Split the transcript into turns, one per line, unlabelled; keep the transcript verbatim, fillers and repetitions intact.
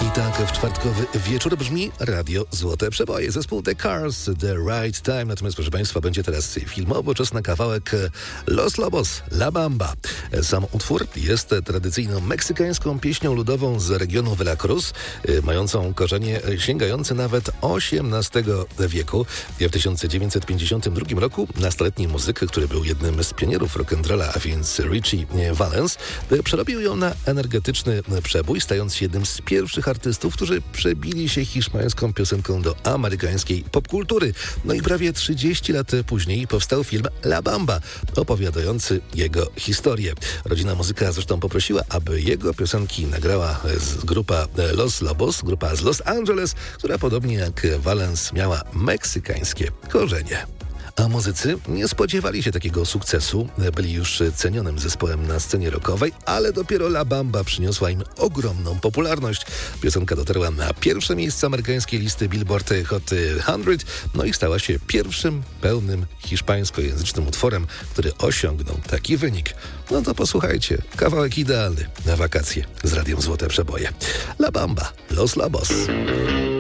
I tak w czwartkowy wieczór brzmi Radio Złote Przeboje. Zespół The Cars, The Right Time. Natomiast, proszę Państwa, będzie teraz filmowo czas na kawałek Los Lobos, La Bamba. Sam utwór jest tradycyjną meksykańską pieśnią ludową z regionu Veracruz, mającą korzenie sięgające nawet osiemnastego wieku. W tysiąc dziewięćset pięćdziesiątym drugim roku nastoletni muzyk, który był jednym z pionierów rock'n'rolla, a więc Richie Valens, przerobił ją na energetyczny przebój, stając się jednym z pierwszych artystów, którzy przebili się hiszpańską piosenką do amerykańskiej popkultury. No i prawie trzydzieści lat później powstał film La Bamba, opowiadający jego historię. Rodzina muzyka zresztą poprosiła, aby jego piosenki nagrała grupa Los Lobos, grupa z Los Angeles, która podobnie jak Valens miała meksykańskie korzenie. A muzycy nie spodziewali się takiego sukcesu, byli już cenionym zespołem na scenie rockowej, ale dopiero La Bamba przyniosła im ogromną popularność. Piosenka dotarła na pierwsze miejsce amerykańskiej listy Billboard Hot sto, no i stała się pierwszym pełnym hiszpańskojęzycznym utworem, który osiągnął taki wynik. No to posłuchajcie, kawałek idealny na wakacje z Radiem Złote Przeboje. La Bamba, Los Lobos.